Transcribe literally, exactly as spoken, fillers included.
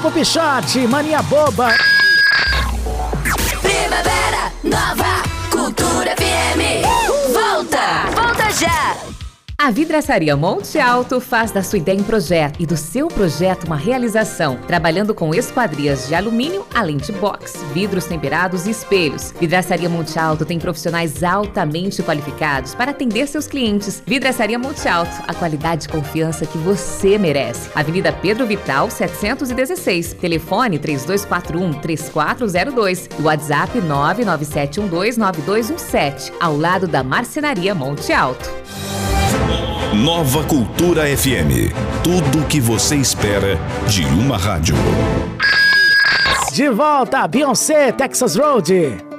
Grupo Pichote, Mania Boba. Primavera Nova, Cultura F M. Volta, volta já. A Vidraçaria Monte Alto faz da sua ideia um projeto e do seu projeto uma realização, trabalhando com esquadrias de alumínio, além de box, vidros temperados e espelhos. Vidraçaria Monte Alto tem profissionais altamente qualificados para atender seus clientes. Vidraçaria Monte Alto, a qualidade e confiança que você merece. Avenida Pedro Vital, setecentos e dezesseis. Telefone três dois quatro um, três quatro zero dois e WhatsApp nove nove sete um dois nove dois um sete, ao lado da Marcenaria Monte Alto. Nova Cultura F M. Tudo o que você espera de uma rádio. De volta, Beyoncé, Texas Road.